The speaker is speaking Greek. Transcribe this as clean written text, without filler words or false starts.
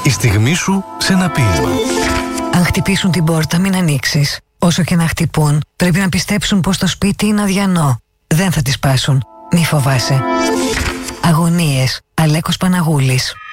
Η στιγμή σου σε ένα ποίημα. Αν χτυπήσουν την πόρτα, μην ανοίξεις. Όσο και να χτυπούν, πρέπει να πιστέψουν πως το σπίτι είναι αδιανό. Δεν θα τη σπάσουν. Μη φοβάσαι. Αγωνίες. Αλέκος Παναγούλης.